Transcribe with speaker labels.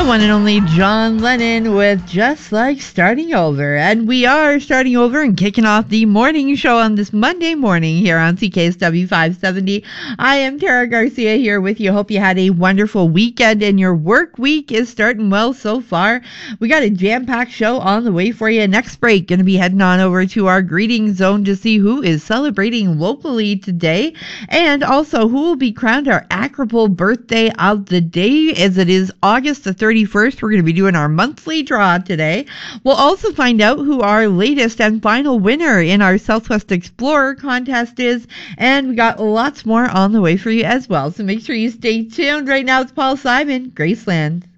Speaker 1: The one and only John Lennon with Just Like Starting Over. And we are starting over and kicking off the morning show on this Monday morning here on CKSW 570. I am Tara Garcia here with you. Hope you had a wonderful weekend and your work week is starting well so far. We got a jam-packed show on the way for you. Next break, going to be heading on over to our greeting zone to see who is celebrating locally today and also who will be crowned our Acropole birthday of the day, as it is August the 31st. We're going to be doing our monthly draw today. We'll also find out who our latest and final winner in our Southwest Explorer contest is, and we got lots more on the way for you as well. So make sure you stay tuned. Right now it's Paul Simon, Graceland.